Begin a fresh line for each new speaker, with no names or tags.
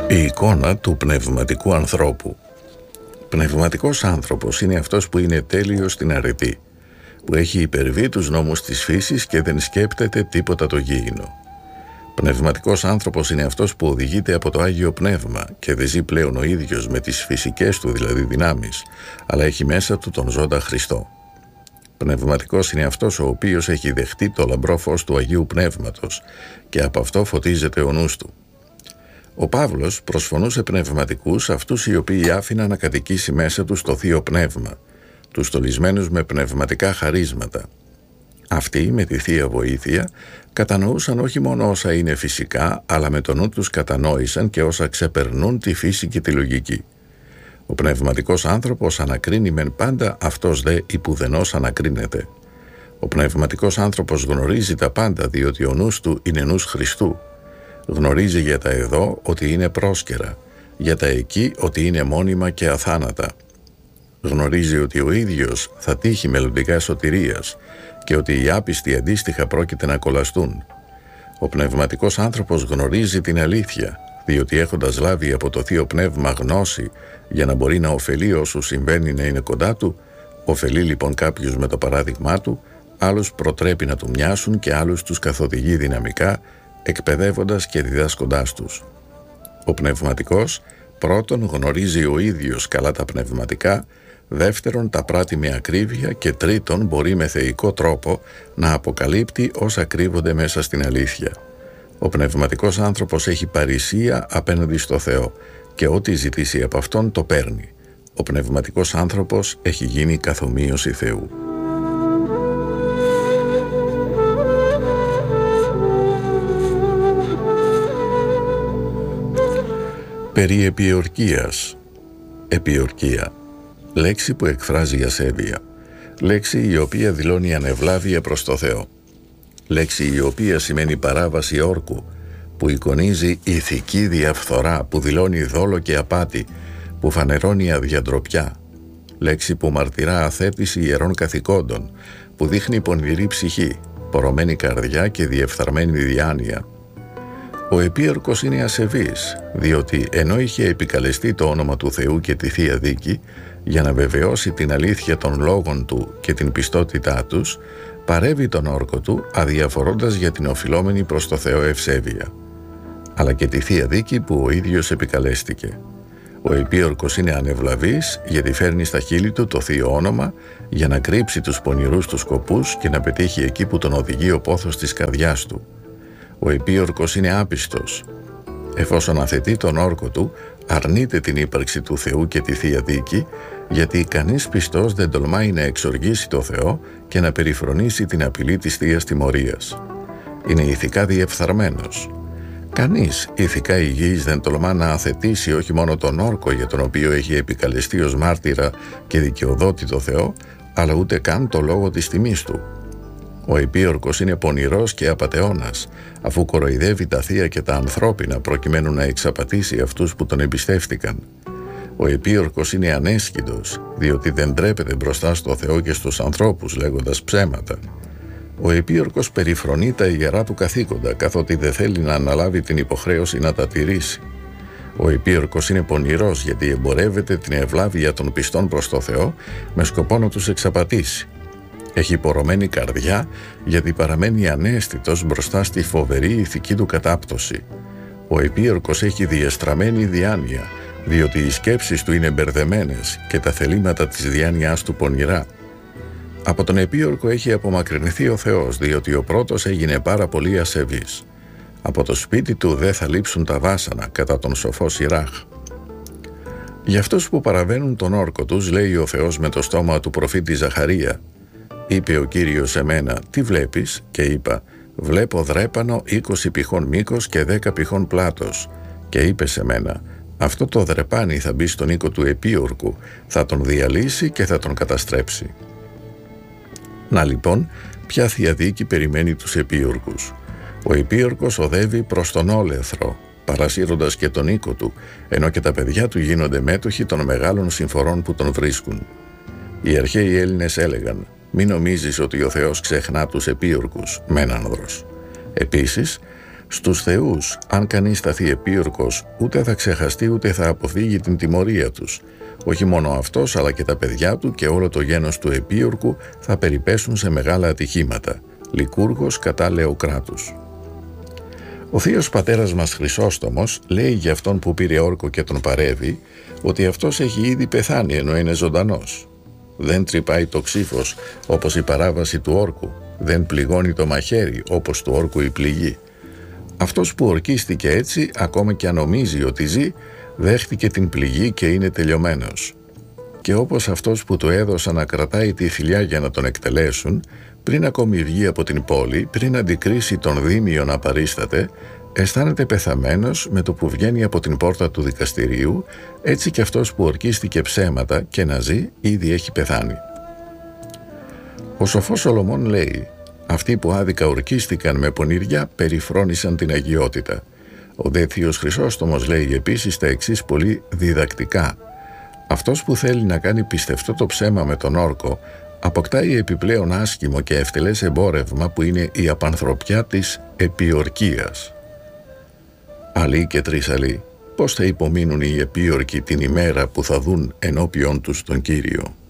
Η εικόνα του πνευματικού ανθρώπου. Πνευματικός άνθρωπος είναι αυτός που είναι τέλειος στην αρετή, που έχει υπερβεί τους νόμους της φύσης και δεν σκέπτεται τίποτα το γήινο. Πνευματικός άνθρωπος είναι αυτός που οδηγείται από το Άγιο Πνεύμα και δεν ζει πλέον ο ίδιος με τις φυσικές του δηλαδή δυνάμεις, αλλά έχει μέσα του τον ζώντα Χριστό. Πνευματικός είναι αυτός ο οποίος έχει δεχτεί το λαμπρό φως του Αγίου Πνεύματος και από αυτό φωτίζεται ο νους του. Ο Παύλος προσφωνούσε πνευματικούς αυτούς οι οποίοι άφηναν να κατοικήσει μέσα τους το Θείο Πνεύμα, τους στολισμένους με πνευματικά χαρίσματα. Αυτοί με τη Θεία Βοήθεια κατανοούσαν όχι μόνο όσα είναι φυσικά, αλλά με το νου τους κατανόησαν και όσα ξεπερνούν τη φύση και τη λογική. Ο πνευματικός άνθρωπος ανακρίνει μεν πάντα, αυτός δε υπουδενός ανακρίνεται. Ο πνευματικός άνθρωπος γνωρίζει τα πάντα, διότι ο νους του είναι νους Χριστού. Γνωρίζει για τα εδώ ότι είναι πρόσκαιρα, για τα εκεί ότι είναι μόνιμα και αθάνατα. Γνωρίζει ότι ο ίδιος θα τύχει μελλοντικά σωτηρίας και ότι οι άπιστοι αντίστοιχα πρόκειται να κολλαστούν. Ο πνευματικός άνθρωπος γνωρίζει την αλήθεια, διότι έχοντας λάβει από το Θείο Πνεύμα γνώση για να μπορεί να ωφελεί όσους συμβαίνει να είναι κοντά του, ωφελεί λοιπόν κάποιους με το παράδειγμά του, άλλους προτρέπει να του μοιάσουν και άλλους τους καθοδηγεί δυναμικά, εκπαιδεύοντας και διδάσκοντάς τους. Ο πνευματικός πρώτον γνωρίζει ο ίδιος καλά τα πνευματικά, δεύτερον τα πράττει με ακρίβεια και τρίτον μπορεί με θεϊκό τρόπο να αποκαλύπτει όσα κρύβονται μέσα στην αλήθεια. Ο πνευματικός άνθρωπος έχει παρησία απέναντι στο Θεό και ό,τι ζητήσει από Αυτόν το παίρνει. Ο πνευματικός άνθρωπος έχει γίνει καθομοίωση Θεού. Περί επιορκίας. Επιορκία. Λέξη που εκφράζει ασέβεια. Λέξη η οποία δηλώνει ανευλάβεια προς το Θεό. Λέξη η οποία σημαίνει παράβαση όρκου, που εικονίζει ηθική διαφθορά, που δηλώνει δόλο και απάτη, που φανερώνει αδιαντροπιά. Λέξη που μαρτυρά αθέτηση ιερών καθηκόντων, που δείχνει πονηρή ψυχή, πορωμένη καρδιά και διεφθαρμένη διάνοια. Ο επίορκος είναι ασεβής, διότι ενώ είχε επικαλεστεί το όνομα του Θεού και τη Θεία Δίκη για να βεβαιώσει την αλήθεια των λόγων του και την πιστότητά τους, παρεύει τον όρκο του αδιαφορώντας για την οφειλόμενη προς το Θεό ευσέβεια, αλλά και τη Θεία Δίκη που ο ίδιος επικαλέστηκε. Ο επίορκος είναι ανευλαβής γιατί φέρνει στα χείλη του το Θείο όνομα για να κρύψει τους πονηρούς τους σκοπούς και να πετύχει εκεί που τον οδηγεί ο πόθος της καρδιάς του. Ο επίορκος είναι άπιστος. Εφόσον αθετεί τον όρκο του, αρνείται την ύπαρξη του Θεού και τη Θεία Δίκη, γιατί κανείς πιστός δεν τολμάει να εξοργήσει το Θεό και να περιφρονήσει την απειλή της Θείας Τιμωρίας. Είναι ηθικά διεφθαρμένος. Κανείς ηθικά υγιής δεν τολμά να αθετήσει όχι μόνο τον όρκο για τον οποίο έχει επικαλεστεί ως μάρτυρα και δικαιοδότη το Θεό, αλλά ούτε καν το λόγο της τιμής του. Ο επίορκος είναι πονηρός και απατεώνας, αφού κοροϊδεύει τα θεία και τα ανθρώπινα προκειμένου να εξαπατήσει αυτούς που τον εμπιστεύτηκαν. Ο επίορκος είναι ανέσχυτος, διότι δεν ντρέπεται μπροστά στο Θεό και στους ανθρώπους λέγοντας ψέματα. Ο επίορκος περιφρονεί τα ιερά του καθήκοντα, καθότι δεν θέλει να αναλάβει την υποχρέωση να τα τηρήσει. Ο επίορκος είναι πονηρός γιατί εμπορεύεται την ευλάβεια των πιστών προς το Θεό με σκοπό να τους εξαπατήσει. Έχει πορωμένη καρδιά γιατί παραμένει ανέστητος μπροστά στη φοβερή ηθική του κατάπτωση. Ο επίορκος έχει διεστραμμένη διάνοια, διότι οι σκέψεις του είναι μπερδεμένες και τα θελήματα της διάνοιάς του πονηρά. Από τον επίορκο έχει απομακρυνθεί ο Θεός, διότι ο πρώτος έγινε πάρα πολύ ασεβής. Από το σπίτι του δεν θα λείψουν τα βάσανα, κατά τον σοφό Σιράχ. Για αυτούς που παραβαίνουν τον όρκο τους, λέει ο Θεός με το στόμα του προφήτη Ζαχαρία, είπε ο Κύριος σε μένα, τι βλέπεις? Και είπα, βλέπω δρέπανο 20 πηχών μήκος και 10 πηχών πλάτος. Και είπε σε μένα, αυτό το δρεπάνι θα μπει στον οίκο του επίορκου, θα τον διαλύσει και θα τον καταστρέψει. Να λοιπόν, ποια Θεία Δίκη περιμένει τους επίορκους? Ο επίορκος οδεύει προς τον όλεθρο, παρασύροντας και τον οίκο του, ενώ και τα παιδιά του γίνονται μέτοχοι των μεγάλων συμφορών που τον βρίσκουν. Οι αρχαίοι Έλληνες έλεγαν, μην νομίζεις ότι ο Θεός ξεχνά τους επίορκους, μένανδρος. Επίσης, Στους θεούς, αν κανείς σταθεί επίορκος, ούτε θα ξεχαστεί ούτε θα αποφύγει την τιμωρία τους. Όχι μόνο αυτός, αλλά και τα παιδιά του και όλο το γένος του επίορκου θα περιπέσουν σε μεγάλα ατυχήματα. Λικούργος κατά Λεοκράτους. Ο θείος πατέρας μας Χρυσόστομος λέει για αυτόν που πήρε όρκο και τον παρεύει ότι αυτός έχει ήδη πεθάνει ενώ είναι ζωντανός. Δεν τρυπάει το ξύφος όπως η παράβαση του όρκου, δεν πληγώνει το μαχαίρι όπως του όρκου η πληγή. Αυτός που ορκίστηκε έτσι, ακόμα και αν νομίζει ότι ζει, δέχτηκε την πληγή και είναι τελειωμένος. Και όπως αυτός που του έδωσαν να κρατάει τη θηλιά για να τον εκτελέσουν, πριν ακόμη βγει από την πόλη, πριν αντικρίσει τον δήμιο να παρίσταται, αισθάνεται πεθαμένος με το που βγαίνει από την πόρτα του δικαστηρίου, έτσι και αυτός που ορκίστηκε ψέματα και να ζει, ήδη έχει πεθάνει. Ο σοφός Σολομών λέει: «Αυτοί που άδικα ορκίστηκαν με πονηριά περιφρόνησαν την αγιότητα». Ο δε θείος Χρυσόστομος λέει επίσης τα εξής πολύ διδακτικά: «Αυτός που θέλει να κάνει πιστευτό το ψέμα με τον όρκο, αποκτάει επιπλέον άσχημο και ευτελές εμπόρευμα που είναι η απανθρωπιά της επιορκίας». Αλλοί και τρίσαλλοι, πώς θα υπομείνουν οι επίορκοι την ημέρα που θα δουν ενώπιον τους τον Κύριο.